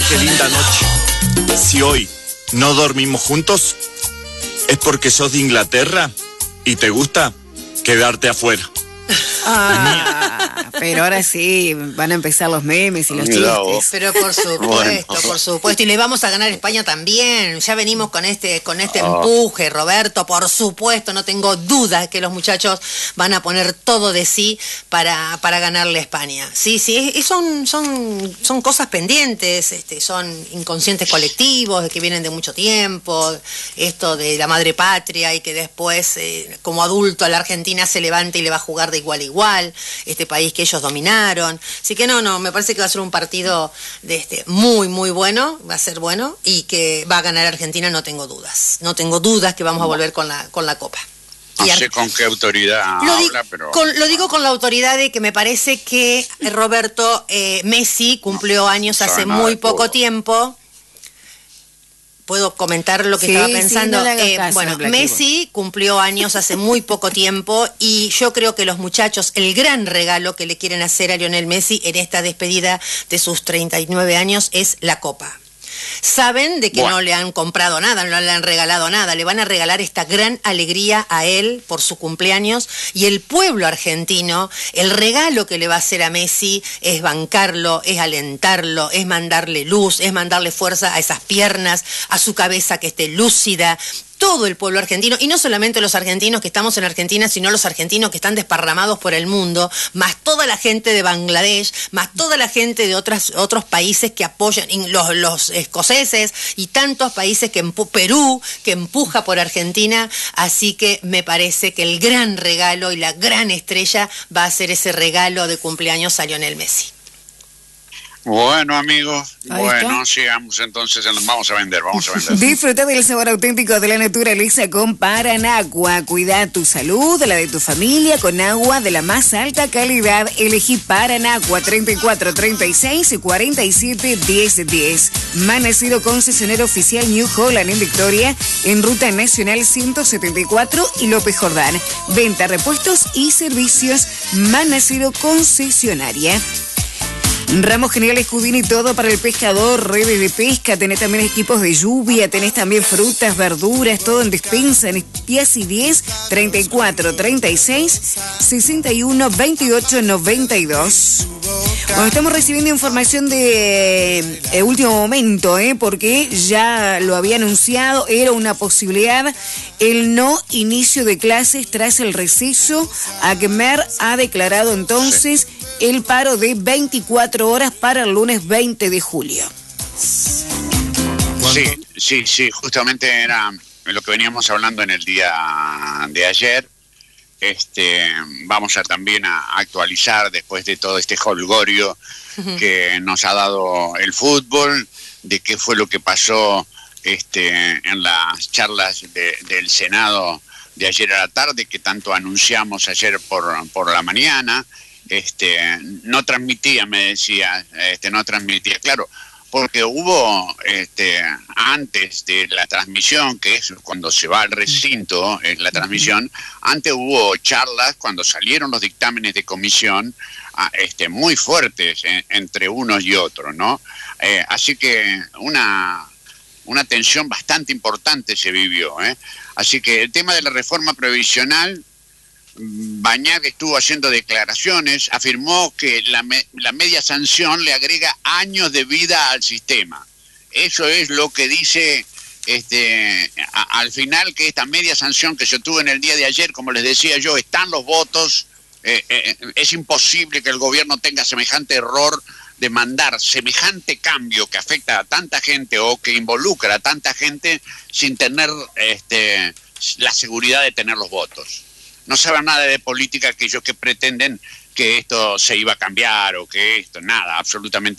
qué linda noche. Si hoy no dormimos juntos, es porque sos de Inglaterra y te gusta quedarte afuera. Pero ahora sí, van a empezar los memes y los chistes. Pero por supuesto. Y le vamos a ganar a España también. Ya venimos con este empuje, Roberto. Por supuesto, no tengo duda que los muchachos van a poner todo de sí para ganarle a España. Sí, y son cosas pendientes, son inconscientes colectivos que vienen de mucho tiempo. Esto de la madre patria y que después, como adulto, a la Argentina se levanta y le va a jugar de igual a igual, este país que ellos dominaron. Así que no, me parece que va a ser un partido muy, muy bueno, va a ser bueno, y que va a ganar Argentina, no tengo dudas. No tengo dudas que vamos a volver con la Copa. No sé con qué autoridad habla, pero... Lo digo con la autoridad de que me parece que Roberto Messi cumplió años hace muy poco tiempo. ¿Puedo comentar lo que estaba pensando? Sí, no le hagas caso, Messi cumplió años hace muy poco tiempo y yo creo que los muchachos, el gran regalo que le quieren hacer a Lionel Messi en esta despedida de sus 39 años es la Copa. Saben de que no le han comprado nada, no le han regalado nada, le van a regalar esta gran alegría a él por su cumpleaños, y el pueblo argentino, el regalo que le va a hacer a Messi es bancarlo, es alentarlo, es mandarle luz, es mandarle fuerza a esas piernas, a su cabeza que esté lúcida. Todo el pueblo argentino, y no solamente los argentinos que estamos en Argentina, sino los argentinos que están desparramados por el mundo, más toda la gente de Bangladesh, más toda la gente de otros países que apoyan, los escoceses y tantos países Perú, que empuja por Argentina. Así que me parece que el gran regalo y la gran estrella va a ser ese regalo de cumpleaños a Lionel Messi. Bueno, amigos, sigamos entonces, vamos a vender. Disfruta del sabor auténtico de la naturaleza con Paranagua. Cuida tu salud, la de tu familia, con agua de la más alta calidad. Elegí Paranagua 34 36 47 10 10. Manacero, concesionero oficial New Holland en Victoria, en Ruta Nacional 174 y López Jordán. Venta, repuestos y servicios. Manacero, concesionaria. Ramos Genial Escudini, todo para el pescador, redes de pesca, tenés también equipos de lluvia, tenés también frutas, verduras, todo en despensa, en Espías y 10, 34, 36, 61, 28, 92. Bueno, estamos recibiendo información de último momento, porque ya lo había anunciado, era una posibilidad el no inicio de clases tras el receso. ACMER ha declarado entonces el paro de 24 horas para el lunes 20 de julio. Sí, justamente era lo que veníamos hablando en el día de ayer. Vamos a también a actualizar después de todo este jolgorio que nos ha dado el fútbol, de qué fue lo que pasó en las charlas del Senado de ayer a la tarde, que tanto anunciamos ayer por la mañana. No transmitía, me decía, no transmitía, claro, porque hubo antes de la transmisión, que es cuando se va al recinto, es la transmisión, antes hubo charlas cuando salieron los dictámenes de comisión, muy fuertes entre unos y otros, ¿no? Así que una tensión bastante importante se vivió, Así que el tema de la reforma previsional, Bañat estuvo haciendo declaraciones, afirmó que la media sanción le agrega años de vida al sistema. Eso es lo que dice al final, que esta media sanción que se tuvo en el día de ayer, como les decía yo, están los votos. Es imposible que el gobierno tenga semejante error de mandar semejante cambio que afecta a tanta gente o que involucra a tanta gente sin tener la seguridad de tener los votos. No saben nada de política aquellos que pretenden que esto se iba a cambiar o que esto, nada, absolutamente